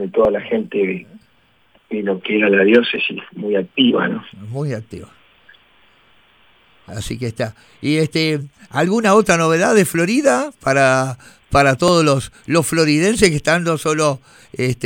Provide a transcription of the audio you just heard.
donde toda la gente lo que era la diócesis muy activa, ¿no? Muy activa. Así que está. Y ¿alguna otra novedad de Florida para todos los floridenses que están no solo